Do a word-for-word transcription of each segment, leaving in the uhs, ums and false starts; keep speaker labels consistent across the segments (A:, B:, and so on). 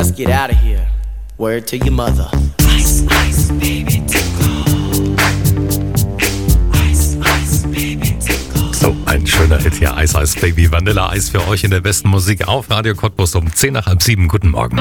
A: let's get out of here. Word to your mother. Ice, ice, baby, tickle. Ice, ice, baby, tickle.
B: So, ein schöner Hit hier. Ice, Ice, Baby, Vanilla-Eis für euch in der besten Musik auf Radio Cottbus um zehn nach halb sieben. Guten Morgen.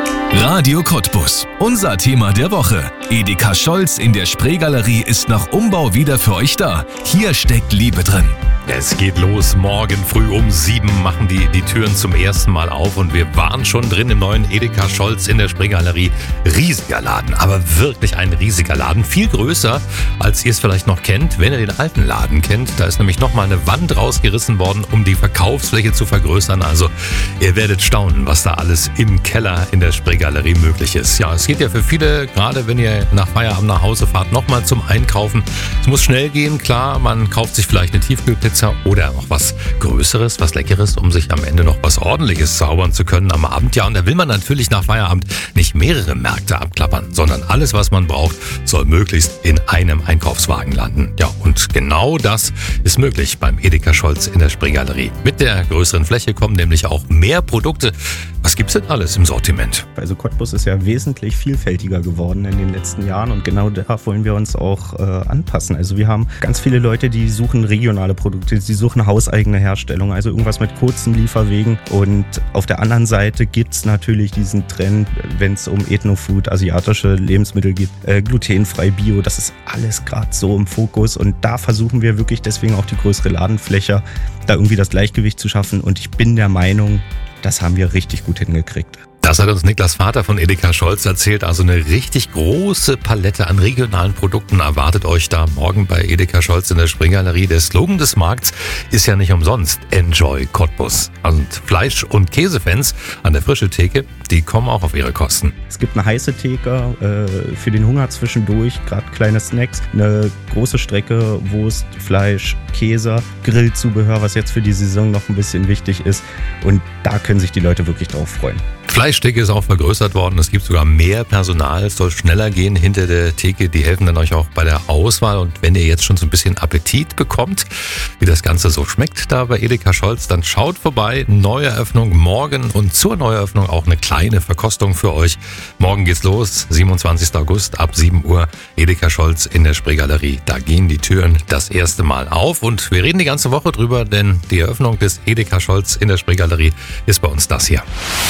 C: Radio Cottbus. Unser Thema der Woche. Edeka Scholz in der Spreegalerie ist nach Umbau wieder für euch da. Hier steckt Liebe drin.
B: Es geht los. Morgen früh um sieben machen die die Türen zum ersten Mal auf und wir waren schon drin im neuen Edeka Scholz in der Spreegalerie. Riesiger Laden, aber wirklich ein riesiger Laden. Viel größer, als ihr es vielleicht noch kennt, wenn ihr den alten Laden kennt. Da ist nämlich nochmal eine Wand rausgerissen worden, um die Verkaufsfläche zu vergrößern. Also ihr werdet staunen, was da alles im Keller in der Spreegalerie möglich ist. Ja, es geht ja für viele, gerade wenn ihr nach Feierabend nach Hause fahrt, nochmal zum Einkaufen. Es muss schnell gehen, klar, man kauft sich vielleicht eine Tiefkühlpizza oder auch was Größeres, was Leckeres, um sich am Ende noch was Ordentliches zaubern zu können am Abend. Ja, und da will man natürlich nach Feierabend nicht mehrere Märkte abklappern, sondern alles, was man braucht, soll möglichst in einem Einkaufswagen landen. Ja, und genau das ist möglich beim Edeka Scholz in der Spreegalerie. Mit der größeren Fläche kommen nämlich auch mehr Produkte. Was gibt's denn alles im Sortiment?
D: Also Cottbus ist ja wesentlich vielfältiger geworden in den letzten Jahren und genau da wollen wir uns auch äh, anpassen. Also wir haben ganz viele Leute, die suchen regionale Produkte, die suchen hauseigene Herstellung, also irgendwas mit kurzen Lieferwegen. Und auf der anderen Seite gibt's natürlich diesen Trend, wenn es um Ethnofood, asiatische Lebensmittel geht, äh, glutenfrei, Bio, das ist alles gerade so im Fokus und da versuchen wir wirklich deswegen auch die größere Ladenfläche, da irgendwie das Gleichgewicht zu schaffen und ich bin der Meinung, das haben wir richtig gut hingekriegt.
B: Das hat uns Niklas Vater von Edeka Scholz erzählt. Also eine richtig große Palette an regionalen Produkten erwartet euch da morgen bei Edeka Scholz in der Spreegalerie. Der Slogan des Markts ist ja nicht umsonst Enjoy Cottbus. Und Fleisch- und Käsefans an der frischen Theke, die kommen auch auf ihre Kosten.
D: Es gibt eine heiße Theke äh, für den Hunger zwischendurch, gerade kleine Snacks, eine große Strecke, Wurst, Fleisch, Käse, Grillzubehör, was jetzt für die Saison noch ein bisschen wichtig ist. Und da können sich die Leute wirklich drauf freuen.
B: Fleischtheke ist auch vergrößert worden. Es gibt sogar mehr Personal. Es soll schneller gehen hinter der Theke. Die helfen dann euch auch bei der Auswahl. Und wenn ihr jetzt schon so ein bisschen Appetit bekommt, wie das Ganze so schmeckt da bei Edeka Scholz, dann schaut vorbei. Neueröffnung morgen und zur Neueröffnung auch eine kleine Verkostung für euch. Morgen geht's los, siebenundzwanzigsten August ab sieben Uhr. Edeka Scholz in der Spreegalerie. Da gehen die Türen das erste Mal auf. Und wir reden die ganze Woche drüber, denn die Eröffnung des Edeka Scholz in der Spreegalerie ist bei uns das hier.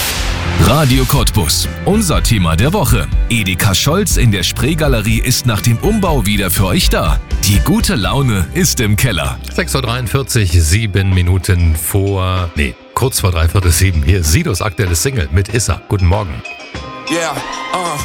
C: Radio Cottbus. Unser Thema der Woche. Edeka Scholz in der Spreegalerie ist nach dem Umbau wieder für euch da. Die gute Laune ist im Keller.
B: sechs Uhr dreiundvierzig, sieben Minuten vor, nee, kurz vor dreiviertel sieben. Hier Sidos aktuelles Single mit Issa. Guten Morgen.
E: Yeah, uh.